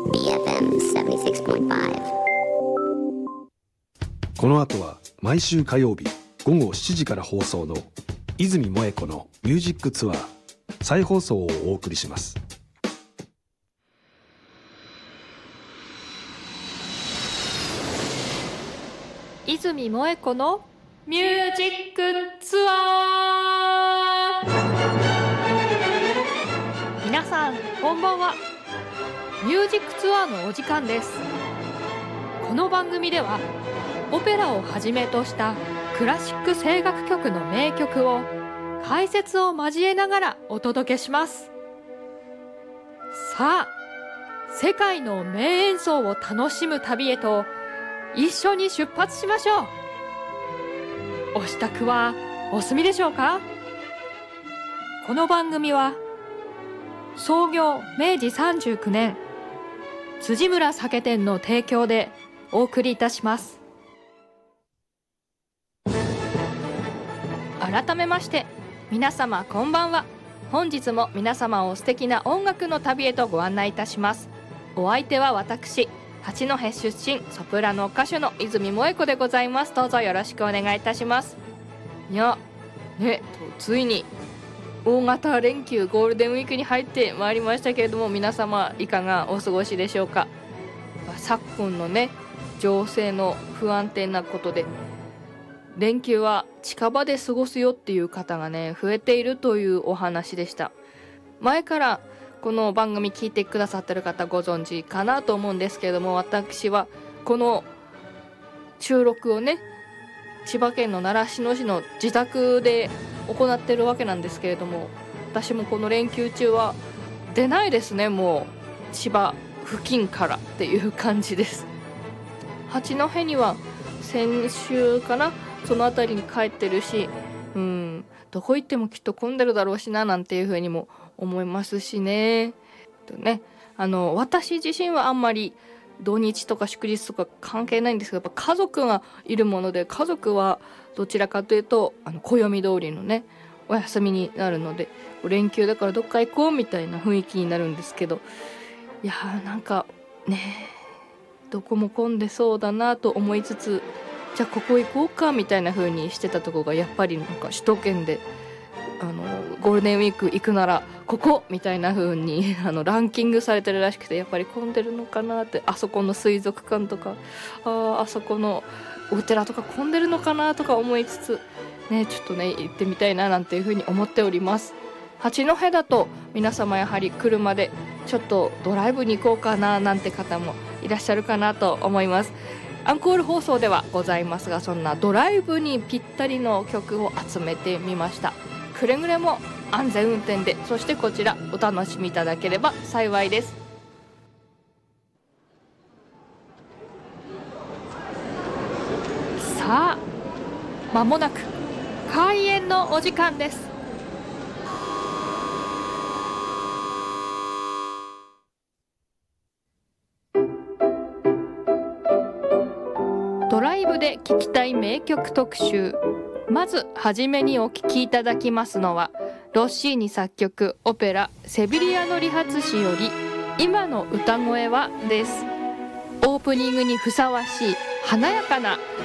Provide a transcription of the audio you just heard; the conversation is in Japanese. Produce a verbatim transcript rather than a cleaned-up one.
ビーエフエムななじゅうろくてんご。 この後は毎週火曜日午後しちじから放送の泉萌子のミュージックツアー再放送をお送りします。 泉萌子のミュージックツアー。皆さんこんばんは。ミュージックツアーのお時間です。この番組ではオペラをはじめとしたクラシック声楽曲の名曲を解説を交えながらお届けします。さあ、世界の名演奏を楽しむ旅へと一緒に出発しましょう。お支度はお済みでしょうか？この番組は創業めいじさんじゅうきゅうねん辻村酒店の提供でお送りいたします。改めまして皆様こんばんは。本日も皆様を素敵な音楽の旅へとご案内いたします。お相手は私、八戸出身ソプラノ歌手の泉萌子でございます。どうぞよろしくお願いいたします。いやね、ついに大型連休ゴールデンウィークに入ってまいりましたけれども、皆様いかがお過ごしでしょうか。昨今のね情勢の不安定なことで連休は近場で過ごすよっていう方がね増えているというお話でした。前からこの番組聞いてくださってる方ご存知かなと思うんですけれども、私はこの収録をね千葉県の習志野市の自宅で行ってるわけなんですけれども、私もこの連休中は出ないですね。もう千葉付近からっていう感じです。八戸には先週かな、その辺りに帰ってるし、うん、どこ行ってもきっと混んでるだろうしななんていうふうにも思いますしね。とね、あの私自身はあんまり土日とか祝日とか関係ないんですけど、やっぱ家族がいるもので、家族はどちらかというとあの暦通りのねお休みになるので、連休だからどっか行こうみたいな雰囲気になるんですけど、いやーなんかねどこも混んでそうだなと思いつつ、じゃあここ行こうかみたいな風にしてたとこがやっぱりなんか首都圏であのゴールデンウィーク行くならここみたいな風にあのランキングされてるらしくて、やっぱり混んでるのかなって、あそこの水族館とか あ, あそこのお寺とか混んでるのかなとか思いつつね、ちょっとね行ってみたいななんていう風に思っております。八戸だと皆様やはり車でちょっとドライブに行こうかななんて方もいらっしゃるかなと思います。アンコール放送ではございますが、そんなドライブにぴったりの曲を集めてみました。くれぐれも安全運転で、そしてこちらお楽しみいただければ幸いです。さあ、間もなく開演のお時間です。ドライブで聴きたい名曲特集。まずはじめにお聴きいただきますのはロッシーニ作曲オペラセビリアの理髪師より今の歌声はです。オープニングにふさわしい華やかな